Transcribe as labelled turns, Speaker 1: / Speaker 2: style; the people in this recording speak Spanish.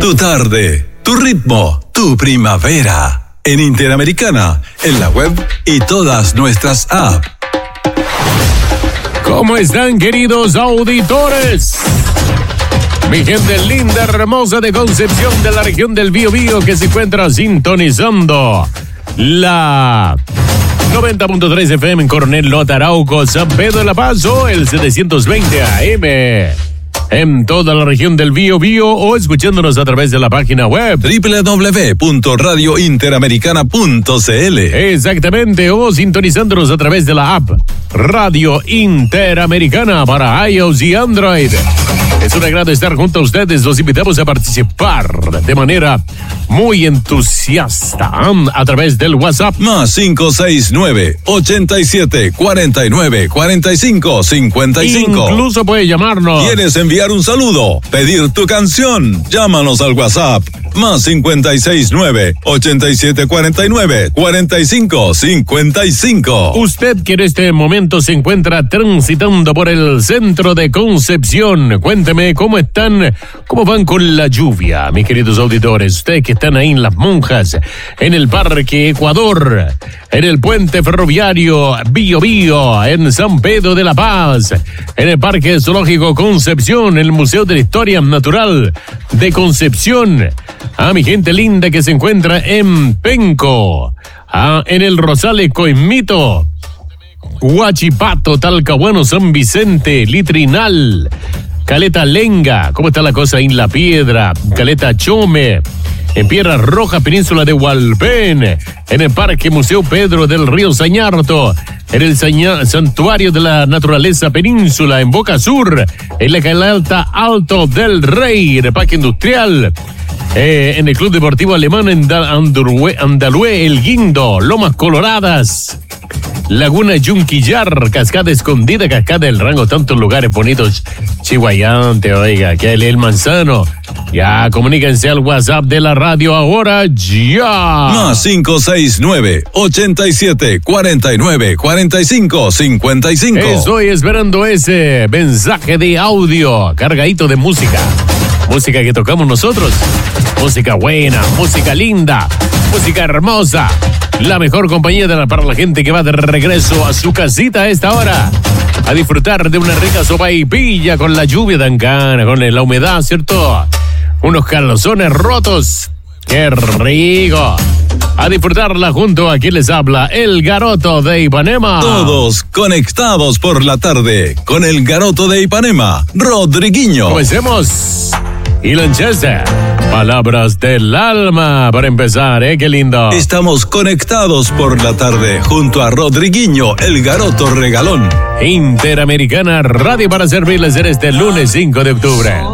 Speaker 1: Tu tarde, tu ritmo, tu primavera. En Interamericana, en la web y todas nuestras apps.
Speaker 2: ¿Cómo están, queridos auditores? Mi gente linda, hermosa de Concepción, de la región del Biobío, que se encuentra sintonizando la 90.3 FM en Coronel Lota, Arauco, San Pedro de la Paz, o el 720 AM. En toda la región del Biobío, o escuchándonos a través de la página web
Speaker 1: www.radiointeramericana.cl.
Speaker 2: Exactamente, o sintonizándonos a través de la app Radio Interamericana para iOS y Android. Es un agrado estar junto a ustedes. Los invitamos a participar de manera muy entusiasta a través del WhatsApp
Speaker 1: más 569-8749-4555.
Speaker 2: Incluso puede llamarnos.
Speaker 1: ¿Quieres enviar un saludo? ¿Pedir tu canción? Llámanos al WhatsApp más 569-8749-4555.
Speaker 2: Usted que en este momento se encuentra transitando por el centro de Concepción, cuénteme cómo van con la lluvia, mis queridos auditores. Ustedes que están ahí en Las Monjas, en el Parque Ecuador, en el puente ferroviario Biobío, en San Pedro de la Paz, en el Parque Zoológico Concepción, en el Museo de la Historia Natural de Concepción. A mi gente linda que se encuentra en Penco, en el Rosales Coimito, Huachipato, Talcahuano, San Vicente, Litrinal, Caleta Lenga, ¿cómo está la cosa ahí en La Piedra? Caleta Chome, en Piedras Rojas, Península de Hualpén, en el Parque Museo Pedro del Río Sañarto, en el Santuario de la Naturaleza Península, en Boca Sur, en la Caleta Alto del Rey, en el Parque Industrial, en el Club Deportivo Alemán, en Andalué, El Guindo, Lomas Coloradas, Laguna Yunquillar, Cascada Escondida, Cascada del Rango, tantos lugares bonitos. Chihuayante, oiga, que el Manzano. Ya, comuníquense al WhatsApp de la radio ahora, ya.
Speaker 1: Más 569-8749-4555.
Speaker 2: Estoy esperando ese mensaje de audio cargadito de música. Música que tocamos nosotros. Música buena, música linda, música hermosa. La mejor compañía para la gente que va de regreso a su casita a esta hora. A disfrutar de una rica sopaipilla con la lluvia tan cana, con la humedad, ¿cierto? Unos calzones rotos. ¡Qué rico! A disfrutarla junto a quien les habla, el Garoto de Ipanema.
Speaker 1: Todos conectados por la tarde con el Garoto de Ipanema, Rodriguinho.
Speaker 2: Comencemos. Y Lanchester, palabras del alma para empezar, qué lindo.
Speaker 1: Estamos conectados por la tarde junto a Rodriguinho, el Garoto Regalón.
Speaker 2: Interamericana Radio para servirles en este lunes 5 de octubre.